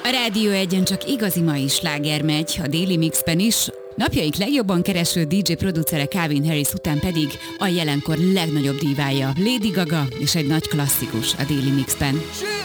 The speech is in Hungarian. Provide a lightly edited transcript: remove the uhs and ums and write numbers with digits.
A Rádió Egyen csak igazi mai sláger megy, a Daily Mixben is. Napjaink legjobban kereső DJ producere Calvin Harris után pedig a jelenkor legnagyobb dívája Lady Gaga és egy nagy klasszikus a Daily Mixben.